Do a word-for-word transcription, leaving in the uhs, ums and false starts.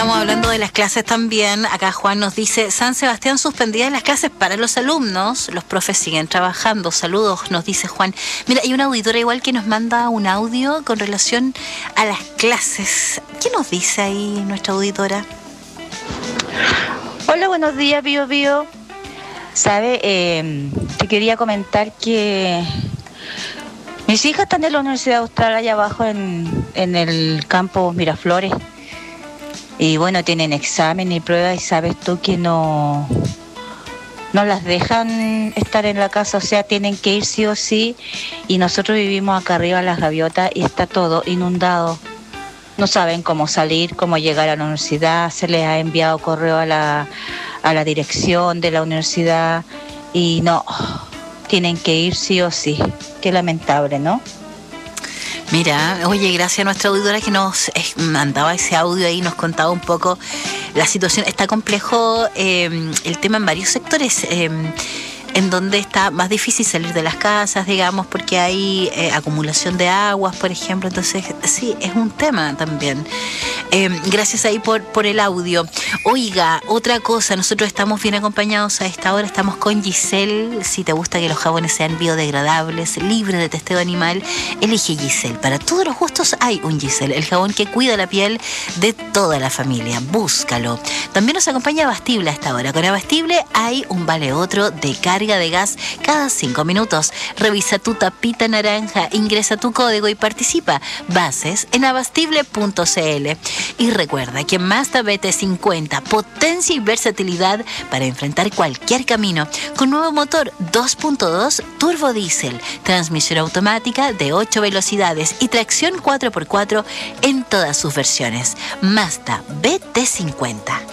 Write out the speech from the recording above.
estamos hablando de las clases también. Acá Juan nos dice, San Sebastián suspendida las clases para los alumnos. Los profes siguen trabajando. Saludos, nos dice Juan. Mira, hay una auditora igual que nos manda un audio con relación a las clases. ¿Qué nos dice ahí nuestra auditora? Hola, buenos días, Bio Bio. Sabe, eh, te quería comentar que mis hijas están en la Universidad Austral allá abajo en, en el campus Miraflores. Y bueno, tienen examen y pruebas y sabes tú que no, no las dejan estar en la casa, o sea, tienen que ir sí o sí. Y nosotros vivimos acá arriba en Las Gaviotas y está todo inundado. No saben cómo salir, cómo llegar a la universidad. Se les ha enviado correo a la, a la dirección de la universidad y no, tienen que ir sí o sí. Qué lamentable, ¿no? Mira, oye, gracias a nuestra auditora que nos eh, mandaba ese audio ahí, nos contaba un poco la situación. Está complejo eh, el tema en varios sectores, eh, en donde está más difícil salir de las casas, digamos, porque hay eh, acumulación de aguas, por ejemplo. Entonces, sí, es un tema también. Eh, gracias ahí por, por el audio. Oiga, otra cosa, nosotros estamos bien acompañados a esta hora, estamos con Giselle. Si te gusta que los jabones sean biodegradables, libres de testeo animal, elige Giselle. Para todos los gustos hay un Giselle, el jabón que cuida la piel de toda la familia. Búscalo. También nos acompaña Abastible a esta hora. Con Abastible hay un vale otro de carga de gas cada cinco minutos. Revisa tu tapita naranja, ingresa tu código y participa. Bases en abastible punto c l. Y recuerda que Mazda B T cincuenta, potencia y versatilidad para enfrentar cualquier camino, con nuevo motor dos punto dos turbo diésel, transmisión automática de ocho velocidades y tracción cuatro por cuatro en todas sus versiones. Mazda B T cincuenta.